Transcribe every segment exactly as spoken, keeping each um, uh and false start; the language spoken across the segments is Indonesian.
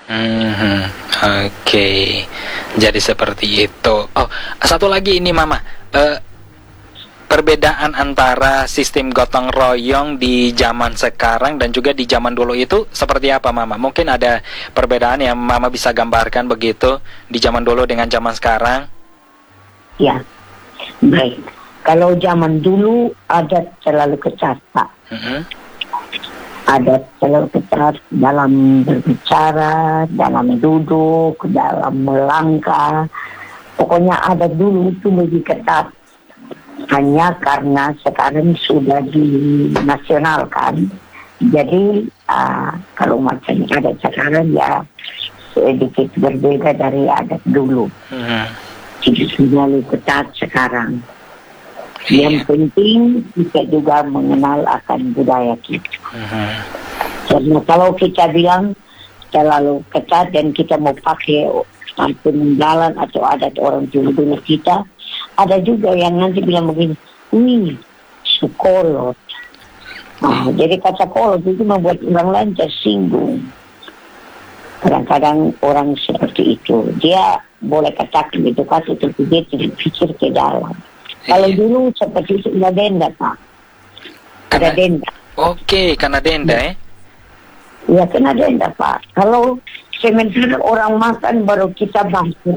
Hmm, oke. Jadi seperti itu. Oh, satu lagi ini Mama. Eh, perbedaan antara sistem gotong royong di zaman sekarang dan juga di zaman dulu itu seperti apa Mama? Mungkin ada perbedaan yang Mama bisa gambarkan begitu di zaman dulu dengan zaman sekarang? Ya, baik. Kalau zaman dulu adat terlalu ketat, Pak. Mm-hmm. Adat terlalu ketat dalam berbicara, dalam duduk, dalam melangkah. Pokoknya adat dulu itu lebih ketat. Hanya karena sekarang sudah dinasionalkan. Jadi uh, kalau macam adat sekarang ya sedikit berbeda dari adat dulu. Mm-hmm. Jadi terlalu ketat sekarang. Yang penting kita juga mengenal akan budaya kita. Uh-huh. Karena kalau kita bilang terlalu ketat dan kita mau pakai peninggalan atau adat orang dulu-dulu kita, ada juga yang nanti bilang begini, wih, sukolot. Nah, jadi kata kolot itu membuat orang lain tersinggung. Kadang-kadang orang seperti itu, dia boleh katakan itu kata tapi dia tidak pikir ke dalam. Kalau dulu seperti itu ada denda, Pak. Ada Karena, denda. Oke, karena denda ya? Ya, kena denda, Pak. Kalau sementara orang makan baru kita bantu,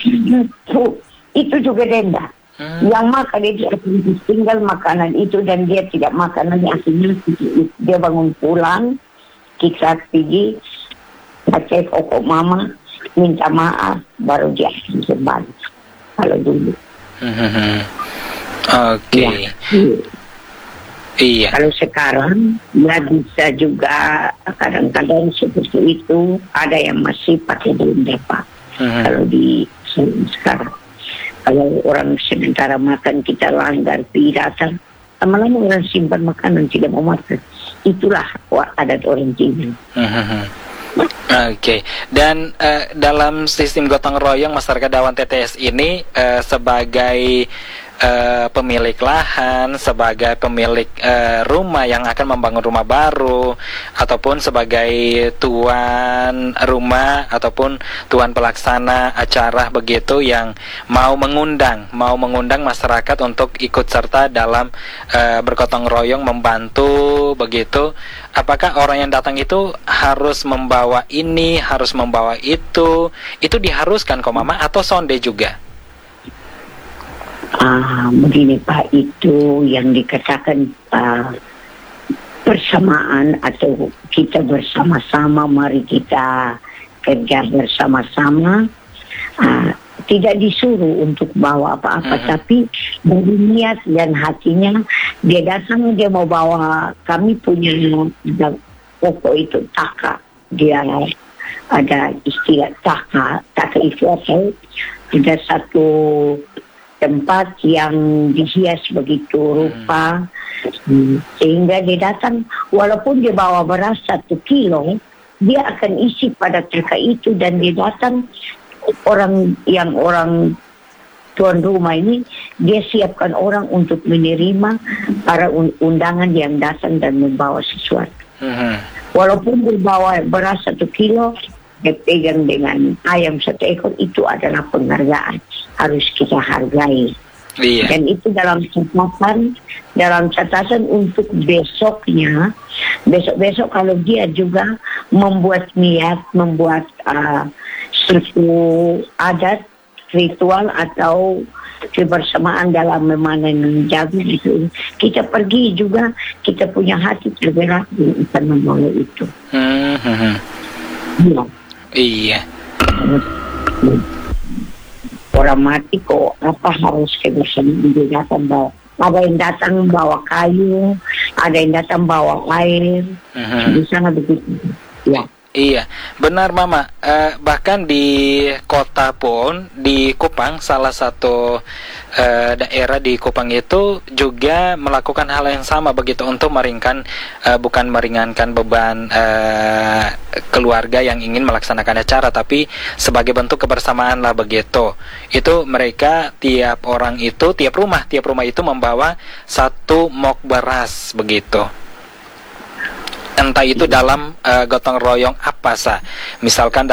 itu juga denda. Hmm. Yang makan itu tinggal makanan itu dan dia tidak makan lagi, akhirnya dia bangun pulang, kita pergi, cek pokok mama, minta maaf, baru dia kembali. Kalau dulu. Hmm. Oke. Okay. Ya. Iya. Kalau sekarang ya bisa juga kadang-kadang seperti itu, ada yang masih pakai denda, Pak. Uh-huh. Kalau di sekarang, kalau orang sementara makan kita langgar piratan, lama-lama orang simpan makanan tidak mau makan. Itulah adat orang Cina. Uh-huh. Oke, okay. Dan uh, dalam sistem gotong royong masyarakat Dawan T T S ini uh, sebagai uh, pemilik lahan, sebagai pemilik uh, rumah yang akan membangun rumah baru, ataupun sebagai tuan rumah ataupun tuan pelaksana acara begitu yang mau mengundang, mau mengundang masyarakat untuk ikut serta dalam uh, bergotong royong membantu begitu. Apakah orang yang datang itu harus membawa ini, harus membawa itu? Itu diharuskan kok Mama atau sonde juga? Ah, begini Pak, itu yang dikatakan uh, persamaan atau kita bersama-sama, mari kita kerja bersama-sama. Uh, tidak disuruh untuk bawa apa-apa, uh-huh. tapi dari niat dan hatinya dia datang, dia mau bawa. Kami punya pokok itu taka, dia ada istilah taka. Taka itu apa? Ada satu tempat yang dihias begitu rupa, hmm. sehingga dia datang, walaupun dia bawa beras satu kilo, dia akan isi pada taka itu dan dia datang. Orang yang orang tuan rumah ini dia siapkan orang untuk menerima para undangan yang datang dan membawa sesuatu. Uh-huh. Walaupun dibawa beras satu kilo, dipegang dengan ayam satu ekor, itu adalah penghargaan, harus kita hargai. Iya. Dan itu dalam catatan, dalam catatan untuk besoknya, besok-besok kalau dia juga membuat niat, membuat uh, suatu adat, ritual atau kebersamaan dalam memanen jagung itu, kita pergi juga, kita punya hati tergerak untuk membawa itu. Hmm. Ya. Iya. Orang mati kok apa harus kebersamaan dia datang bawa. Ada yang datang bawa kayu, ada yang datang bawa air, uh-huh. di sana begitu. Ya. Iya, benar Mama. Uh, bahkan di kota pun, di Kupang, salah satu uh, daerah di Kupang itu juga melakukan hal yang sama begitu untuk meringankan, uh, bukan meringankan beban uh, keluarga yang ingin melaksanakan acara, tapi sebagai bentuk kebersamaan lah begitu. Itu mereka tiap orang itu, tiap rumah, tiap rumah itu membawa satu mok beras begitu. Entah itu dalam uh, gotong royong apa sah, misalkan